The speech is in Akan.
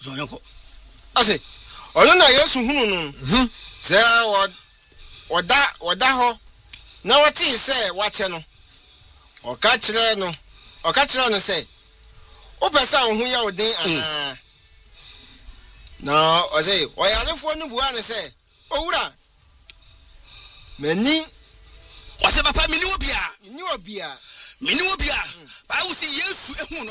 Zonyoko. Ase. Ono na Yesu hunu no. Se oda ho. Na wati se wache no. Oka kire no se. O pesa ohun ya odin aha. Na ose oyalefo no bua ne se. Owura. Mani Wase papa mini obia. Ni obia. Mini obia. Ba wo si Yesu ehun